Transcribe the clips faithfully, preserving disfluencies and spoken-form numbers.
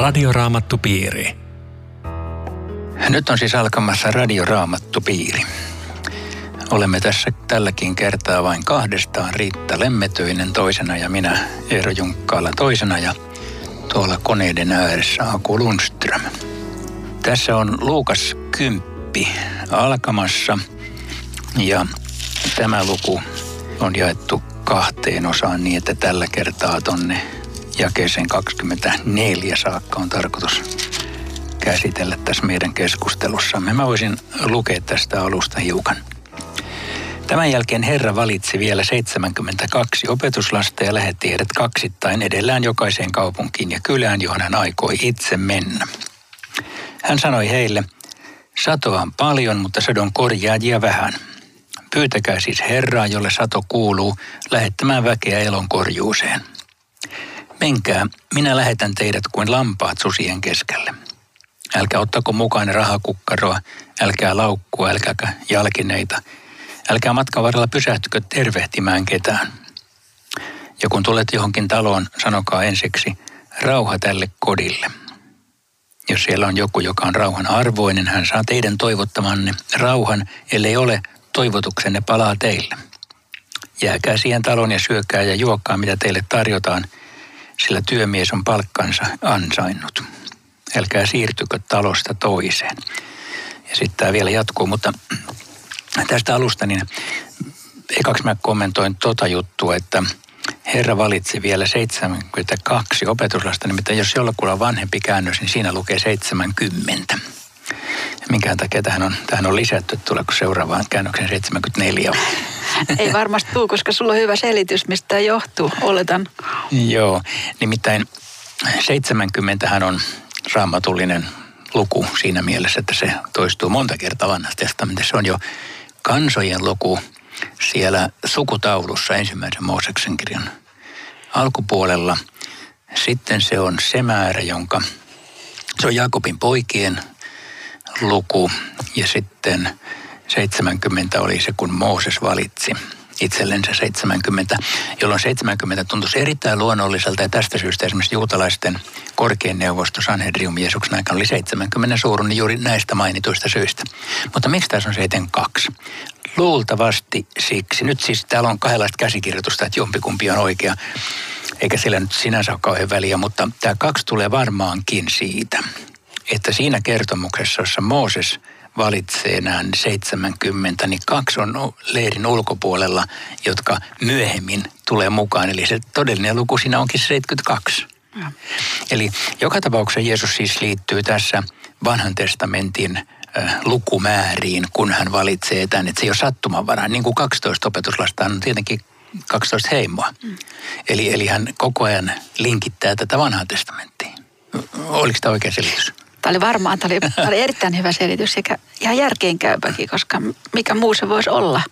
Radioraamattupiiri. Nyt on siis alkamassa Radioraamattupiiri. Olemme tässä tälläkin kertaa vain kahdestaan, Riitta Lemmetyinen toisena ja minä Eero Junkkaala toisena ja tuolla koneiden ääressä Aku Lundström. Tässä on Luukas kymppi alkamassa ja tämä luku on jaettu kahteen osaan niin, että tällä kertaa tonne jakeeseen kaksikymmentäneljä saakka on tarkoitus käsitellä tässä meidän keskustelussamme. Mä voisin lukea tästä alusta hiukan. Tämän jälkeen Herra valitsi vielä seitsemänkymmentäkaksi opetuslasta ja lähetti heidät kaksittain edellään jokaiseen kaupunkiin ja kylään, johon hän aikoi itse mennä. Hän sanoi heille, satoa on paljon, mutta sadon korjaajia vähän. Pyytäkää siis Herraa, jolle sato kuuluu, lähettämään väkeä elon korjuuseen. Menkää, minä lähetän teidät kuin lampaat susien keskelle. Älkää ottako mukaan rahakukkaroa, älkää laukkua, älkääkä jalkineita. Älkää matkan varrella pysähtykö tervehtimään ketään. Ja kun tulet johonkin taloon, sanokaa ensiksi, rauha tälle kodille. Jos siellä on joku, joka on rauhan arvoinen, hän saa teidän toivottamanne rauhan, ellei ole, toivotuksenne palaa teille. Jääkää siihen taloon ja syökää ja juokaa, mitä teille tarjotaan, sillä työmies on palkkansa ansainnut. Älkää siirtykö talosta toiseen. Ja sitten tämä vielä jatkuu, mutta tästä alusta niin ekaksi mä kommentoin tota juttua, että Herra valitsi vielä seitsemänkymmentäkaksi opetuslasta, nimittäin jos jollakulla on vanhempi käännös, niin siinä lukee seitsemänkymmentä. Ja minkään takia tähän on, tähän on lisätty, että tuleeko seuraavaan käännökseen seitsemänkymmentäneljä. Ei varmasti tule, koska sulla on hyvä selitys, mistä tämä johtuu, oletan. Joo, nimittäin seitsemänkymmentähän on raamatullinen luku siinä mielessä, että se toistuu monta kertaa vanhassa testamentissa. Se on jo kansojen luku siellä sukutaulussa ensimmäisen Mooseksen kirjan alkupuolella. Sitten se on se määrä, jonka, se on Jaakobin poikien luku ja sitten seitsemänkymmentä oli se, kun Mooses valitsi itsellensä seitsemänkymmentä, jolloin seitsemänkymmentä tuntuisi erittäin luonnolliselta ja tästä syystä esimerkiksi juutalaisten korkein neuvosto Sanhedrium Jeesuksen aikana oli seitsemänkymmentä suurun juuri näistä mainituista syistä. Mutta miksi tässä on seitsemänkymmentäkaksi? Luultavasti siksi. Nyt siis täällä on kahdenlaista käsikirjoitusta, että jompikumpi on oikea, eikä sillä nyt sinänsä ole kauhean väliä, mutta tämä kaksi tulee varmaankin siitä, että siinä kertomuksessa, jossa Mooses valitsee nämä seitsemänkymmentä, niin kaksi on leirin ulkopuolella, jotka myöhemmin tulee mukaan. Eli se todellinen luku siinä onkin seitsemänkymmentäkaksi. Ja. Eli joka tapauksessa Jeesus siis liittyy tässä vanhan testamentin äh, lukumääriin, kun hän valitsee tämän. Että se ei ole sattumanvaraan. Niin kuin kaksitoista opetuslasta on tietenkin kaksitoista heimoa. Mm. Eli, eli hän koko ajan linkittää tätä vanhaa testamenttia. Oliko tämä oikea selitys? Tämä oli varmaan, tämä oli, tämä oli erittäin hyvä selitys sekä ihan järkeenkäypäkin, koska mikä muu se voisi olla.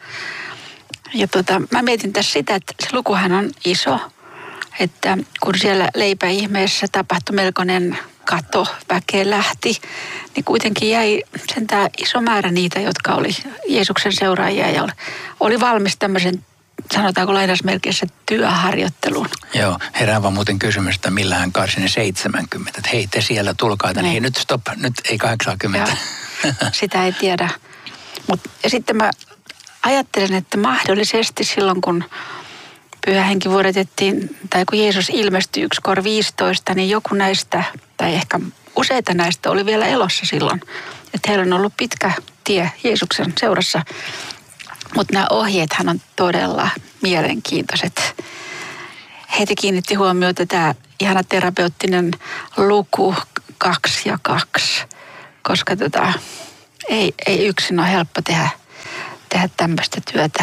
Ja tota, mä mietin tässä sitä, että se lukuhan on iso, että kun siellä leipäihmeessä tapahtui melkoinen kato, väkeä lähti, niin kuitenkin jäi sentään iso määrä niitä, jotka oli Jeesuksen seuraajia ja oli, oli valmis tämmöisen, sanotaanko lainausmerkeissä, työharjoitteluun. Joo, herää vaan muuten kysymys, että millä hän karsi ne seitsemänkymmentä. Että hei, te siellä tulkaa tänne. Hei, nyt stop, nyt ei kahdeksankymmentä. Joo, sitä ei tiedä. Mut, ja sitten mä ajattelen, että mahdollisesti silloin, kun Pyhä Henki vuodatettiin, tai kun Jeesus ilmestyi yksi kor viisitoista, niin joku näistä, tai ehkä useita näistä oli vielä elossa silloin. Että heillä on ollut pitkä tie Jeesuksen seurassa. Mutta nämä ohjeethan on todella mielenkiintoiset. Heitä kiinnitti huomiota tämä ihana terapeuttinen luku kaksi ja kaksi, koska tota, ei, ei yksin ole helppo tehdä, tehdä tämmöistä työtä.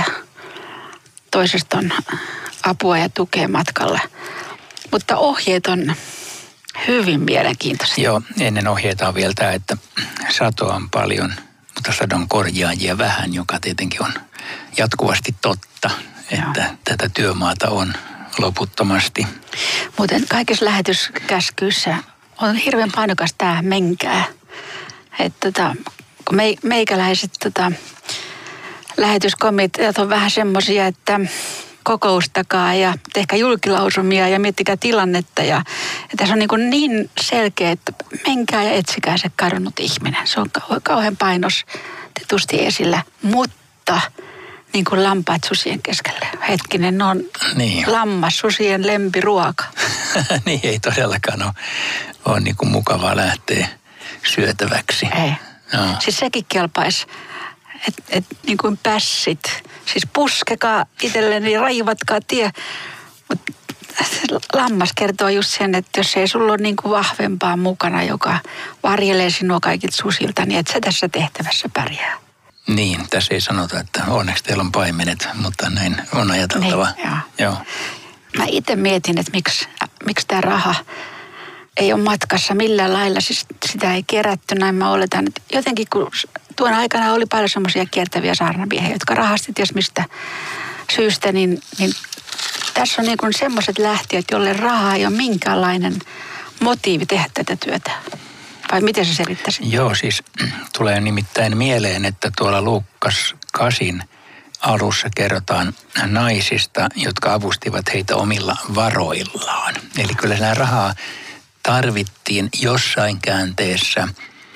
Toisesta on apua ja tukea matkalla. Mutta ohjeet on hyvin mielenkiintoisia. Joo, ennen ohjeita on vielä tämä, että satoa on paljon, mutta sadon korjaajia vähän, joka tietenkin on jatkuvasti totta, että Joo. tätä työmaata on loputtomasti. Muuten kaikissa lähetyskäskyissä on hirveän painokas tämä menkää. Että tota, kun me, meikäläiset tota, lähetyskomiteat on vähän semmoisia, että kokoustakaa ja tehkää julkilausumia ja miettikää tilannetta. Ja, ja tässä on niin, kuin niin selkeä, että menkää ja etsikää se kadonnut ihminen. Se on kauhean painostetusti esillä, mutta niin kuin lampaat susien keskelle. Hetkinen, ne on niin. Lammas, susien lempiruoka. Niin ei todellakaan ole, ole niin kuin mukavaa lähteä syötäväksi. Ei. No. Siis sekin kelpaisi, että et, niin kuin pässit. Siis puskekaa itselleni, raivatkaa tie. Mut lammas kertoo just sen, että jos ei sulla ole niin kuin vahvempaa mukana, joka varjelee sinua kaikilta susilta, niin et sä tässä tehtävässä pärjää. Niin, tässä ei sanota, että onneksi teillä on paimenet, mutta näin on ajateltava. Niin, joo. Joo. Mä itse mietin, että miksi, miksi tämä raha ei ole matkassa millään lailla. Siis sitä ei kerätty, näin mä oletan. Että jotenkin kun tuon aikana oli paljon semmoisia kiertäviä saarnamiehiä, jotka rahasti ties mistä syystä, niin, niin tässä on niin kuin semmoiset lähtijät, joille raha ei ole minkäänlainen motiivi tehdä tätä työtä. Vai miten se selittäisi? Joo, siis tulee nimittäin mieleen, että tuolla Luukkas kasin alussa kerrotaan naisista, jotka avustivat heitä omilla varoillaan. Eli kyllä sitä rahaa tarvittiin jossain käänteessä,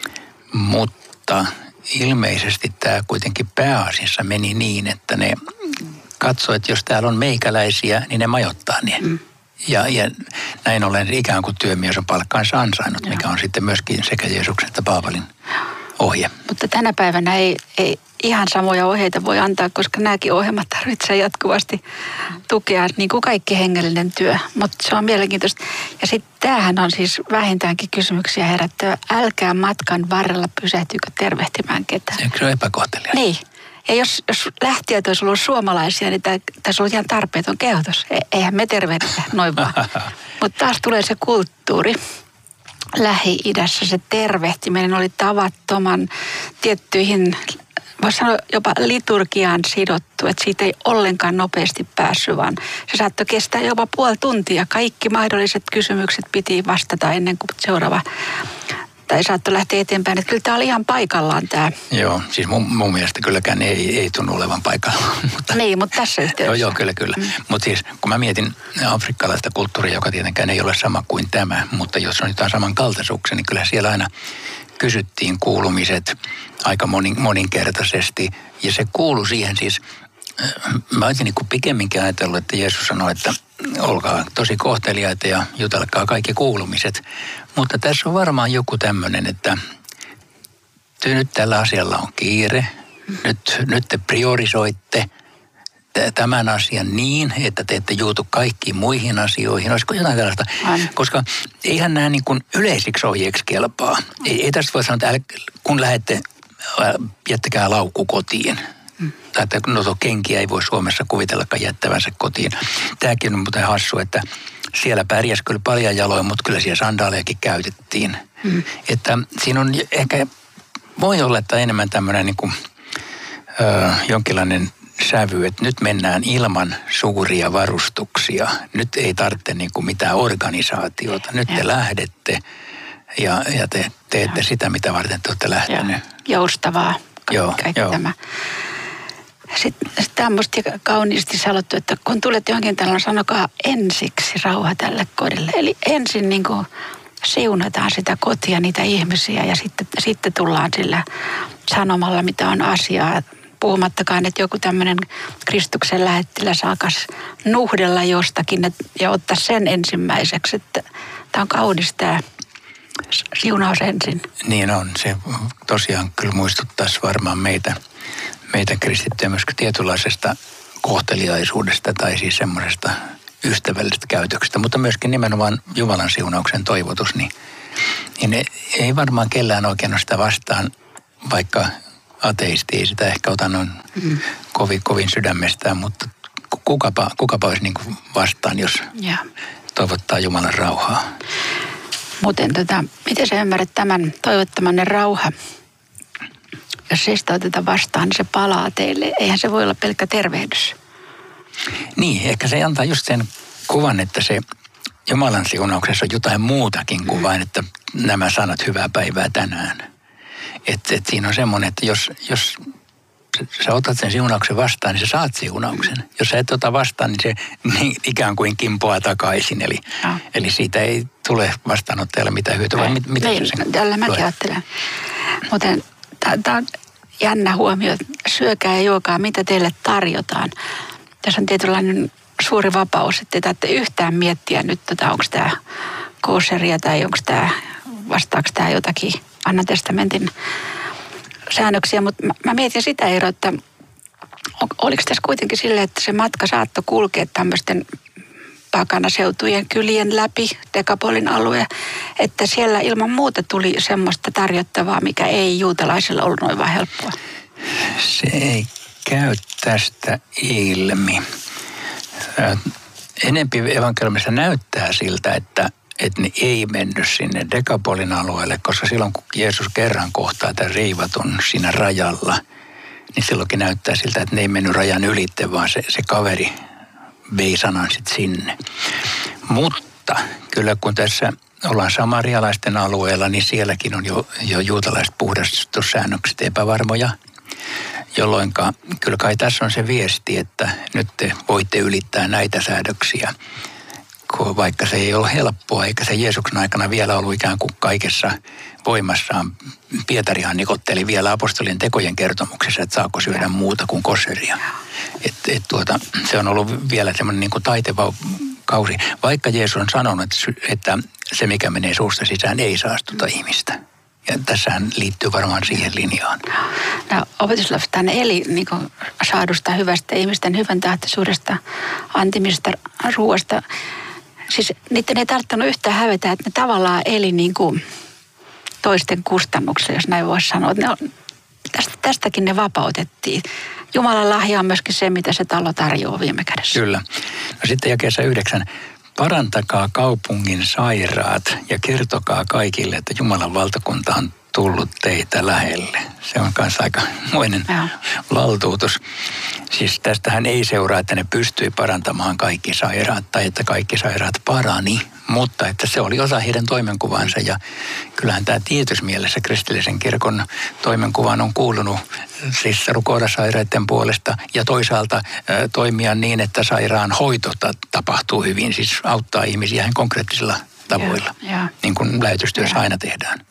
mutta ilmeisesti tämä kuitenkin pääasiassa meni niin, että ne katsoi, että jos täällä on meikäläisiä, niin ne majoittaa ne. Mm. Ja, ja näin ollen ikään kuin työmies on palkkaansa ansainnut, mikä on sitten myöskin sekä Jeesuksen että Paavalin ohje. Mutta tänä päivänä ei, ei ihan samoja ohjeita voi antaa, koska nämäkin ohjelmat tarvitsee jatkuvasti tukea, niin kuin kaikki hengellinen työ. Mutta se on mielenkiintoista. Ja sitten tämähän on siis vähintäänkin kysymyksiä herättävä. Älkää matkan varrella pysähtykö tervehtimään ketään. Eikö se ole epäkohtelias? Niin. Ja jos, jos lähtijät olisi ollut suomalaisia, niin tässä on ihan tarpeeton kehotus. Eihän me tervehditä noin vaan. Mutta taas tulee se kulttuuri. Lähi-idässä se tervehtiminen oli tavattoman tiettyihin, voisi sanoa jopa liturgiaan sidottu, että siitä ei ollenkaan nopeasti päässyt, vaan se saattoi kestää jopa puoli tuntia. Kaikki mahdolliset kysymykset piti vastata ennen kuin seuraava tai saattoi lähteä eteenpäin. Että kyllä tämä oli ihan paikallaan tämä. Joo, siis mun, mun mielestä kylläkään ei, ei tunnu olevan paikallaan. Mutta niin, mutta tässä yhteydessä. Joo, joo, kyllä, kyllä. Mm. Mutta siis kun mä mietin afrikkalaista kulttuuria, joka tietenkään ei ole sama kuin tämä, mutta jos on jotain samankaltaisuuksia, niin kyllä siellä aina kysyttiin kuulumiset aika monin, moninkertaisesti. Ja se kuului siihen siis, mä olisin niin kuin pikemminkin ajatellut, että Jeesus sanoi, että olkaa tosi kohteliaita ja jutelkaa kaikki kuulumiset. Mutta tässä on varmaan joku tämmöinen, että nyt tällä asialla on kiire. Nyt, nyt te priorisoitte tämän asian niin, että te ette juutu kaikkiin muihin asioihin. Olisiko jotain tällaista? Aina. Koska eihän nämä niin kuin yleisiksi ohjeeksi kelpaa. Ei, ei tästä voi sanoa, että kun lähdette, jättäkää laukku kotiin. Mm. Tai että no tuo kenkiä ei voi Suomessa kuvitellakaan jättävänsä kotiin. Tämäkin on muuten hassu, että siellä pärjäsi kyllä paljon jaloin, mutta kyllä siellä sandaalejakin käytettiin. Mm. Että siinä on ehkä, voi olla, että enemmän tämmöinen niin kuin, ö, jonkinlainen sävy, että nyt mennään ilman suuria varustuksia. Nyt ei tarvitse niin kuin mitään organisaatiota. Nyt te ja. lähdette ja, ja te teette ja. sitä, mitä varten te olette lähteneet. Ja. Joustavaa. Ka- joo, kaikki joo. Tämä. Sitten, sitten tämä on musta kauniisti sanottu, että kun tulet johonkin tällainen, sanokaa ensiksi rauha tälle kodille. Eli ensin niin kuin siunataan sitä kotia, niitä ihmisiä ja sitten, sitten tullaan sillä sanomalla, mitä on asiaa. Puhumattakaan, että joku tämmöinen Kristuksen lähettiläs alkaisi nuhdella jostakin ja ottaa sen ensimmäiseksi. Että tämä on kaunis tämä siunaus ensin. Niin on. Se tosiaan kyllä muistuttaisi varmaan meitä. meitä kristittyjä myöskin tietynlaisesta kohteliaisuudesta tai siis semmoisesta ystävällisestä käytöksestä, mutta myöskin nimenomaan Jumalan siunauksen toivotus, niin, niin ei varmaan kellään oikein ole sitä vastaan, vaikka ateisti ei sitä ehkä ota noin mm. kovin, kovin sydämestään, mutta kukapa, kukapa olisi niin kuin vastaan, jos ja. toivottaa Jumalan rauhaa. Muuten tota, miten sä ymmärrät tämän toivottamanne rauha? Jos ei sitä oteta vastaan, niin se palaa teille. Eihän se voi olla pelkkä tervehdys. Niin, ehkä se antaa just sen kuvan, että se Jumalan siunauksessa on jotain muutakin kuin mm. vain, että nämä sanat hyvää päivää tänään. Että et siinä on semmoinen, että jos, jos sä otat sen siunauksen vastaan, niin sä saat siunauksen. Jos sä et ota vastaan, niin se niin ikään kuin kimpoaa takaisin. Eli, eli siitä ei tule vastaanottajalle mitään hyötyä. Vai mit, mitä niin, sen tällä mäkin ajattelen. Muuten tämä on jännä huomio, että syökää ja juokaa, mitä teille tarjotaan. Tässä on tietynlainen suuri vapaus, että te tarvitse yhtään miettiä nyt, tota, onko tämä kosheria tai onko tämä, vastaako tämä jotakin Vanhan testamentin säännöksiä. Mutta mä, mä mietin sitä, Eero, että oliko tässä kuitenkin silleen, että se matka saattoi kulkea tämmöisten pakanaseutujen kylien läpi, Dekapolin alue, että siellä ilman muuta tuli semmoista tarjottavaa, mikä ei juutalaisilla ollut noin vaan helppoa. Se ei käy tästä ilmi. Enempi evankeliumissa näyttää siltä, että, että ne ei mennyt sinne Dekapolin alueelle, koska silloin kun Jeesus kerran kohtaa tämän riivatun siinä rajalla, niin silloinkin näyttää siltä, että ne ei mennyt rajan ylitte, vaan se, se kaveri vei sanan sitten sinne. Mutta kyllä kun tässä ollaan samarialaisten alueella, niin sielläkin on jo, jo juutalaiset puhdastussäännökset epävarmoja, jolloin kyllä kai tässä on se viesti, että nyt te voitte ylittää näitä säädöksiä, vaikka se ei ole helppoa, eikä se Jeesuksen aikana vielä ollut ikään kuin kaikessa voimassaan. Pietarihan nikotteli vielä apostolien tekojen kertomuksessa, että saako syödä muuta kuin kosheria. Et, et tuota, se on ollut vielä semmoinen niin kuin taiteva kausi, vaikka Jeesus on sanonut, että se mikä menee suusta sisään ei saastuta ihmistä. Ja tässähän liittyy varmaan siihen linjaan. No, opetuslapsethan eli niin kuin saadusta hyvästä ihmisten hyvän tahtoisuudesta, antimista ruoasta. Siis niiden ei tarttunut yhtään hävetä, että ne tavallaan eli niin kuin toisten kustannuksella, jos näin voisi sanoa. Ne on, tästä, tästäkin ne vapautettiin. Jumalan lahja on myöskin se, mitä se talo tarjoaa viime kädessä. Kyllä. No sitten jakeessa yhdeksän. Parantakaa kaupungin sairaat ja kertokaa kaikille, että Jumalan valtakunta on tullut teitä lähelle. Se on myös aika muinen valtuutus. Siis tästähän ei seuraa, että ne pystyi parantamaan kaikki sairaat tai että kaikki sairaat parani, mutta että se oli osa heidän toimenkuvansa. Ja kyllähän tämä tietyssä mielessä kristillisen kirkon toimenkuvaan on kuulunut siis rukoilla sairaiden puolesta ja toisaalta ä, toimia niin, että sairaan hoito tapahtuu hyvin, siis auttaa ihmisiä ihan konkreettisilla tavoilla, ja, ja. niin kuin lähetystyössä ja. aina tehdään.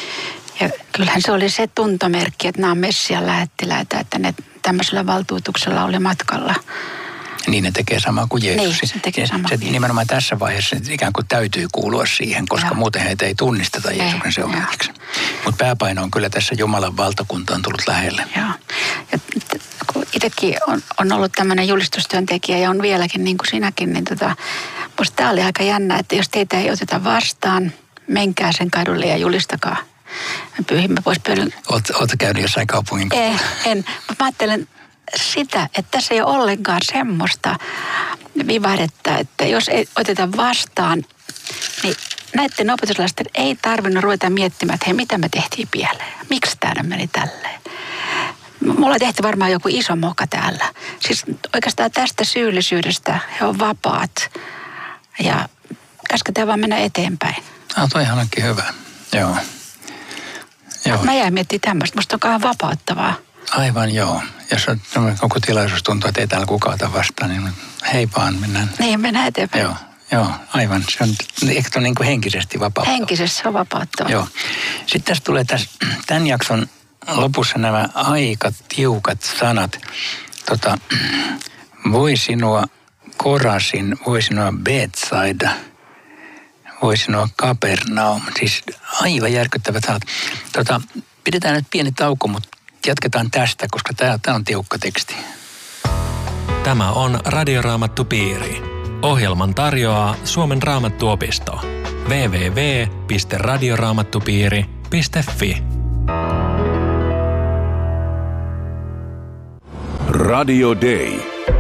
Ja kyllähän se oli se tuntomerkki, että nämä on Messian lähettiläitä, että ne tämmöisellä valtuutuksella oli matkalla. Niin ne tekee samaa kuin Jeesus. Niin, se tekee samaa. Se nimenomaan tässä vaiheessa ikään kuin täytyy kuulua siihen, koska ja. muuten heitä ei tunnisteta Jeesuksen seuraajiksi. Mutta pääpaino on kyllä tässä Jumalan valtakunta on tullut lähelle. Joo. Ja kun itsekin on, on ollut tämmöinen julistustyöntekijä ja on vieläkin niin kuin sinäkin, niin tota, musta tämä oli aika jännä, että jos teitä ei oteta vastaan, menkää sen kadulle ja julistakaa. Me pyyhimme pois pöydän. Oletko käynyt jossain kaupungin? Ei, en. Mutta mä ajattelen sitä, että tässä ei ole ollenkaan semmoista vivahdetta, että jos ei oteta vastaan, niin näiden opetuslaisten ei tarvinnut ruveta miettimään, että hei, mitä me tehtiin pieleen? Miksi täällä meni tälleen? Mulla on tehty varmaan joku iso moka täällä. Siis oikeastaan tästä syyllisyydestä he on vapaat ja käsketään vaan mennä eteenpäin. Ah, toihan onkin hyvä. Joo. Joo. Mä jäin miettimään tämmöistä. Musta on kauan vapauttavaa. Aivan joo. Jos on koko tilaisuus tuntuu, että ei täällä kukaan ota vastaan, niin hei vaan, mennään. Niin, mennään eteenpäin. Joo, joo, aivan. Se on, ehkä on niin kuin henkisesti vapauttava. Henkisesti se on vapauttava. Joo. Sitten tässä tulee tässä, tämän jakson lopussa nämä aika tiukat sanat. Tota, voi sinua Korasin, voi sinua Betsaida, voi sinua Kapernaum. Siis aivan järkyttävät sanat. Tota, pidetään nyt pieni tauko, mutta jatketaan tästä, koska tämä, tämä on tiukka teksti. Tämä on Radioraamattupiiri. Ohjelman tarjoaa Suomen Raamattuopisto. double-u double-u double-u piste radioraamattupiiri piste fi Radio Day.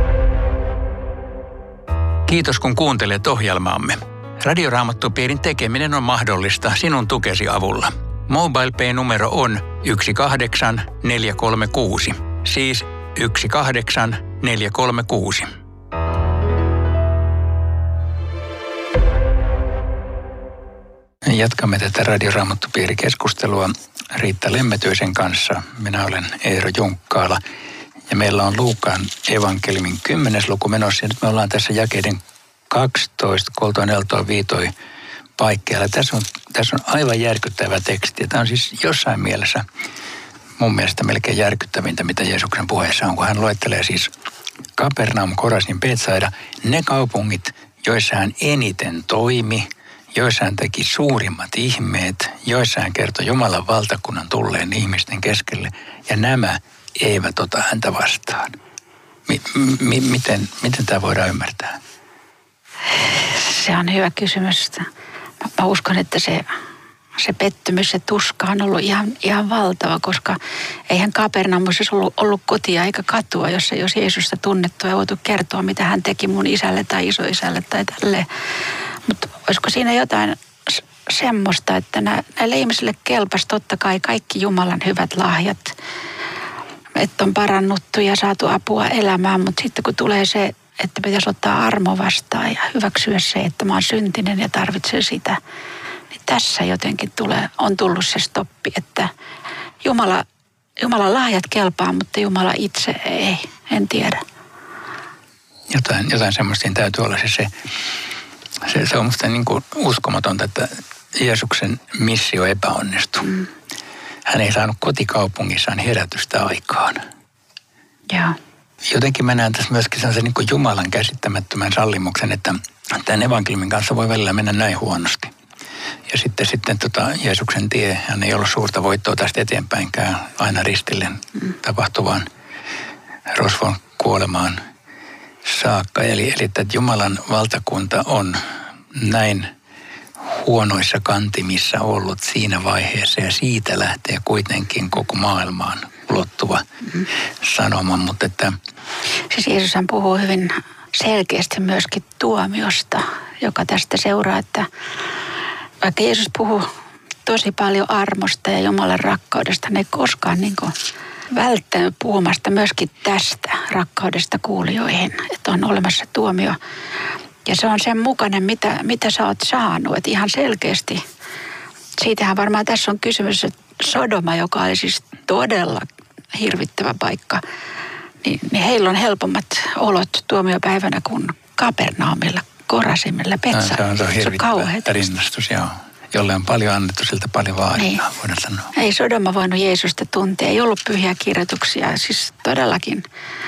Kiitos kun kuuntelet ohjelmaamme. Radioraamattupiirin tekeminen on mahdollista sinun tukesi avulla. MobilePay-numero on yksi kahdeksan neljä kolme kuusi, siis yksi kahdeksan neljä kolme kuusi. Jatkamme tätä Radioraamattupiirikeskustelua Riitta Lemmetyisen kanssa. Minä olen Eero Junkkaala. Ja meillä on Luukan evankeliumin kymmenes luku menossa. Ja nyt me ollaan tässä jakeiden kaksitoista, kolme, neljä, viisi paikkeilla. Tässä on, tässä on aivan järkyttävä teksti. Tämä on siis jossain mielessä mun mielestä melkein järkyttävintä, mitä Jeesuksen puheessa on, kun hän luettelee siis Kapernaum, Korasin, Betsaida, ne kaupungit, joissa hän eniten toimi, joissa hän teki suurimmat ihmeet, joissa hän kertoi Jumalan valtakunnan tulleen ihmisten keskelle, ja nämä eivät ota häntä vastaan. Mi- mi- miten, miten tämä voidaan ymmärtää? Se on hyvä kysymys. Mä, mä uskon, että se, se pettymys, se tuska on ollut ihan, ihan valtava, koska eihän Kapernaumissa ollut, ollut kotia eikä katua, jos ei olisi Jeesusta tunnettu ja voitu kertoa, mitä hän teki mun isälle tai isoisälle tai tälle. Mutta olisiko siinä jotain semmoista, että nä, näille ihmisille kelpasi totta kai kaikki Jumalan hyvät lahjat, että on parannuttu ja saatu apua elämään, mutta sitten kun tulee se, että pitäisi ottaa armo vastaan ja hyväksyä se, että mä oon syntinen ja tarvitsen sitä, niin tässä jotenkin tulee, on tullut se stoppi, että Jumala, Jumalan lahjat kelpaa, mutta Jumala itse ei, en tiedä. Jotain, jotain semmoista siinä täytyy olla se, se, se, se on musta niin kuin uskomatonta, että Jeesuksen missio epäonnistui. Mm. Hän ei saanut kotikaupungissaan herätystä aikaan. Joo. Jotenkin mä näen tässä myöskin sellaisen niin kuin Jumalan käsittämättömän sallimuksen, että tämän evankeliumin kanssa voi välillä mennä näin huonosti. Ja sitten, sitten tota Jeesuksen tie, hän ei ollut suurta voittoa tästä eteenpäinkään aina ristille mm. tapahtuvaan rosvon kuolemaan saakka. Eli, eli että Jumalan valtakunta on näin huonoissa kantimissa ollut siinä vaiheessa ja siitä lähtee kuitenkin koko maailmaan ulottuva mm. sanoma, mutta että... Siis Jeesushan puhuu hyvin selkeästi myöskin tuomiosta, joka tästä seuraa, että vaikka Jeesus puhuu tosi paljon armosta ja Jumalan rakkaudesta, ne ei koskaan niin kuin välttänyt puhumasta myöskin tästä rakkaudesta kuulijoihin, että on olemassa tuomio. Ja se on sen mukainen, mitä, mitä sä oot saanut, että ihan selkeästi. Siitähän varmaan tässä on kysymys, että Sodoma, joka oli siis todella hirvittävä paikka, niin, niin heillä on helpommat olot tuomiopäivänä kuin Kapernaumilla, Korasimilla, Betsaidalla. Se on, se on hirvittävä rinnastus, joo. Jolle on paljon annettu, siltä paljon vaaditaan, voidaan sanoa. Ei Sodoma voinut Jeesusta tuntea, ei ollut pyhiä kirjoituksia, siis todellakin.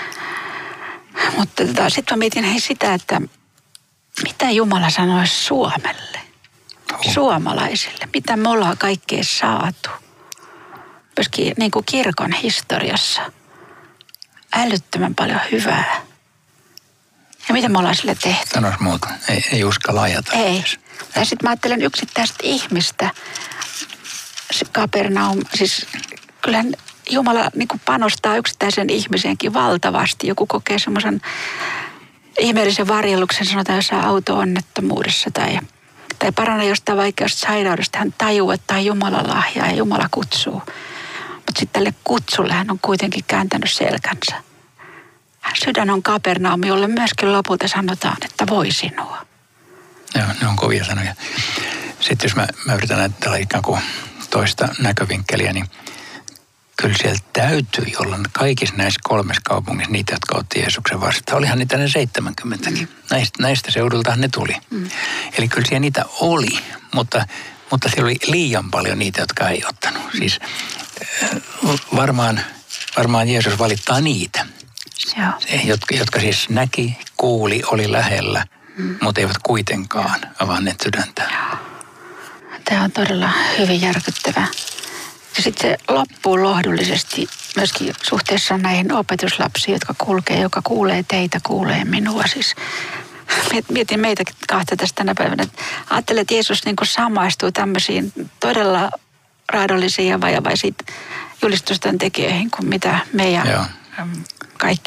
Mutta tota, sitten mä mietin hei sitä, että mitä Jumala sanoisi Suomelle, oh. suomalaisille, mitä me ollaan kaikkea saatu. Myöskin niin kuin kirkon historiassa älyttömän paljon hyvää. Ja mitä me ollaan sille tehty? Sanois muuta, ei, ei uskalla ajatella. Ei. Ja sitten mä ajattelen yksittäistä ihmistä. Kapernaum, siis kyllähän Jumala niin kuin panostaa yksittäisen ihmiseenkin valtavasti. Joku kokee semmoisen ihmeellisen varjeluksen, sanotaan jossain auto-onnettomuudessa tai, tai parana jostain vaikeasta sairaudesta. Hän tajuu, että tämä on Jumalan lahja ja Jumala kutsuu. Mutta sitten tälle kutsulle hän on kuitenkin kääntänyt selkänsä. Sydän on Kapernaum, jolle myöskin lopulta sanotaan, että voi sinua. Joo, ne on kovia sanoja. Sitten jos mä, mä yritän ajatella ikään kuin toista näkövinkkeliä, niin kyllä siellä täytyi olla kaikissa näissä kolmessa kaupungissa niitä, jotka otti Jeesuksen vastaan. Olihan niitä ne seitsemänkymmentäkin. Mm. Näistä, näistä seudultahan ne tuli. Mm. Eli kyllä siellä niitä oli, mutta, mutta siellä oli liian paljon niitä, jotka ei ottanut. Siis varmaan, varmaan Jeesus valittaa niitä. Joo. Jotka, jotka siis näki, kuuli, oli lähellä, mm. mutta eivät kuitenkaan avanneet sydäntä. Tämä on todella hyvin järkyttävää. Ja sitten se loppuu lohdullisesti myöskin suhteessa näihin opetuslapsiin, jotka kulkee, joka kuulee teitä, kuulee minua. Siis mietin meitä kahta tästä tänä päivänä. Ajattelen, että Jeesus niin kuin samaistuu tämmöisiin todella raadollisiin ja vajavaisiin julistusten tekijöihin kuin mitä me ja Joo. kaikki